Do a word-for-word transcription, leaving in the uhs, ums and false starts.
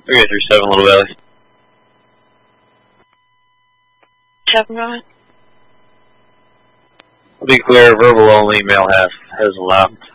three eight three seven, Little Valley. Seven, Ryan. To be clear, verbal only, male half has allowed.